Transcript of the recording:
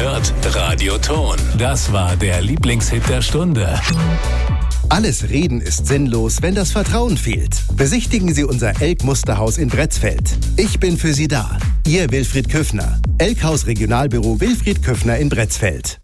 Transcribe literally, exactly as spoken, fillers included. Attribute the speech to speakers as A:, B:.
A: hört Radio Ton. Das war der Lieblingshit der Stunde.
B: Alles Reden ist sinnlos, wenn das Vertrauen fehlt. Besichtigen Sie unser Elk-Musterhaus in Bretzfeld. Ich bin für Sie da. Ihr Wilfried Küffner. Elkhaus Regionalbüro Wilfried Küffner in Bretzfeld.